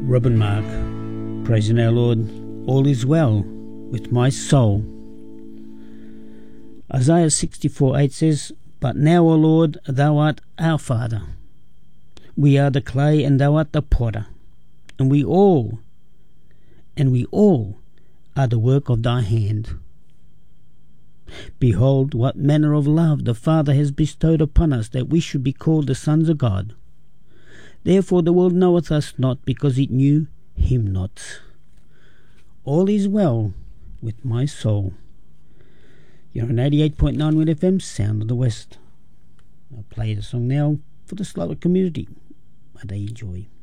Robin Mark, praising our Lord, all is well with my soul. Isaiah 64:8 says, But now, O Lord, thou art our Father. We are the clay, and thou art the potter, and we all are the work of thy hand. Behold, what manner of love the Father has bestowed upon us, that we should be called the sons of God. Therefore the world knoweth us not, because it knew him not. All is well with my soul. You're on 88.9 Win FM, Sound of the West. I'll play the song now for the Slower community. May they enjoy.